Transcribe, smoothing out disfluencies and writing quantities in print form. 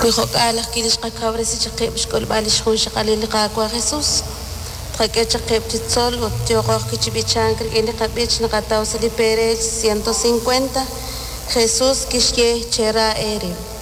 Kuiqoq'alaj kilixqakawrisi chaqib xk'olb'al ixjun xaqaliliqakua Jesús. Tqak'e chaqib chitzol o tioqoj kichibichan kirk'ini qab'ich naqataw sili perech 150. Jesús kixye chera ere.